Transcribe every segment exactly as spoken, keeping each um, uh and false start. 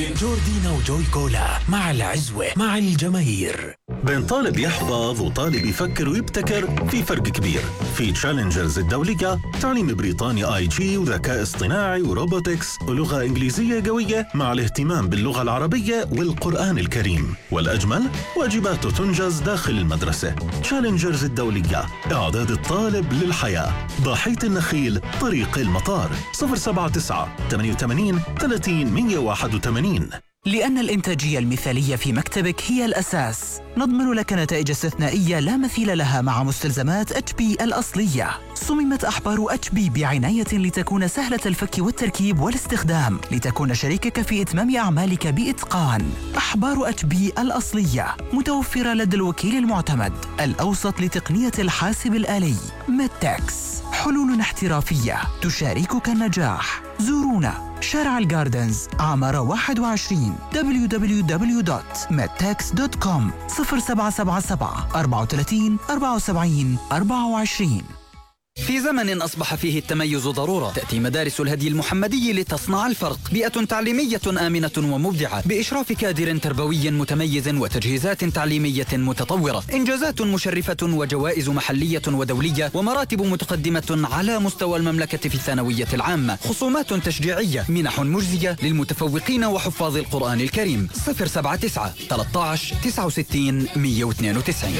جوردينا وجوي كولا مع العزوة مع الجماهير. بين طالب يحفظ وطالب يفكر ويبتكر في فرق كبير. في تشالنجرز الدولية تعليم بريطاني آي جي وذكاء اصطناعي وروبوتكس ولغة إنجليزية قوية مع الاهتمام باللغة العربية والقرآن الكريم، والأجمل واجباته تنجز داخل المدرسة. تشالنجرز الدولية، إعداد الطالب للحياة. ضاحية النخيل، طريق المطار. صفر سبعة تسعة ثمانية ثمانية ثلاثين مية وواحد وثمانين. لأن الإنتاجية المثالية في مكتبك هي الأساس، نضمن لك نتائج استثنائية لا مثيل لها مع مستلزمات إتش بي الأصلية. صممت أحبار إتش بي بعناية لتكون سهلة الفك والتركيب والاستخدام، لتكون شريكك في إتمام أعمالك بإتقان. أحبار إتش بي الأصلية متوفرة لدى الوكيل المعتمد الأوسط لتقنية الحاسب الآلي ميدتكس. حلول احترافية تشاركك النجاح. زورونا شارع الجاردنز عمارة واحد وعشرين دبليو دبليو دبليو دوت ميدتكس دوت كوم. صفر سبعة سبعة سبعة أربعة ثلاثين أربعة وسبعين أربعة وعشرين. في زمن أصبح فيه التميز ضرورة، تأتي مدارس الهدي المحمدي لتصنع الفرق. بيئة تعليمية آمنة ومبدعة بإشراف كادر تربوي متميز وتجهيزات تعليمية متطورة، إنجازات مشرفة وجوائز محلية ودولية ومراتب متقدمة على مستوى المملكة في الثانوية العامة، خصومات تشجيعية، منح مجزية للمتفوقين وحفاظ القرآن الكريم. صفر سبعة تسعة ثلاثة عشر تسعة وستين مية واثنين وتسعين.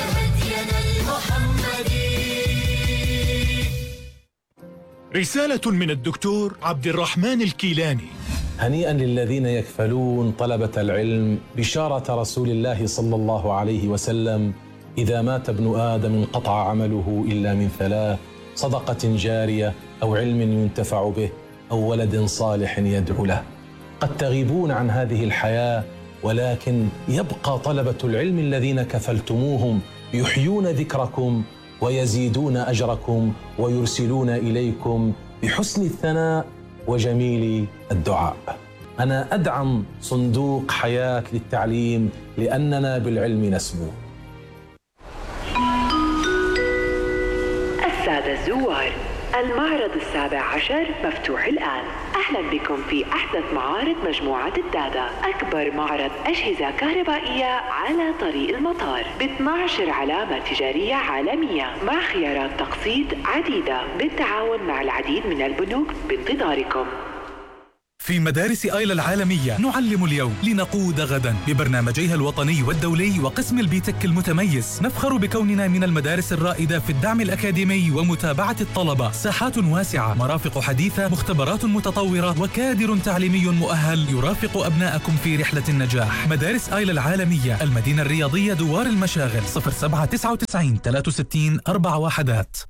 رسالة من الدكتور عبد الرحمن الكيلاني. هنيئا للذين يكفلون طلبة العلم بشارة رسول الله صلى الله عليه وسلم: إذا مات ابن آدم انقطع عمله إلا من ثلاث: صدقة جارية أو علم ينتفع به أو ولد صالح يدعو له. قد تغيبون عن هذه الحياة، ولكن يبقى طلبة العلم الذين كفلتموهم يحيون ذكركم ويزيدون أجركم ويرسلون إليكم بحسن الثناء وجميل الدعاء. أنا أدعم صندوق حياة للتعليم لأننا بالعلم نسمو. السادة الزوار، المعرض السابع عشر مفتوح الآن. أهلا بكم في أحدث معارض مجموعة الدادا، أكبر معرض أجهزة كهربائية على طريق المطار، ب اثنتي عشرة علامة تجارية عالمية مع خيارات تقسيط عديدة بالتعاون مع العديد من البنوك بانتظاركم. في مدارس آيلا العالمية نعلم اليوم لنقود غدا ببرنامجيها الوطني والدولي وقسم البيتك المتميز. نفخر بكوننا من المدارس الرائدة في الدعم الأكاديمي ومتابعة الطلبة، ساحات واسعة، مرافق حديثة، مختبرات متطورة وكادر تعليمي مؤهل يرافق أبناءكم في رحلة النجاح. مدارس آيلا العالمية، المدينة الرياضية، دوار المشاغل. صفر سبعة تسعة وتسعين ثلاثة وستين أربعة واحدات.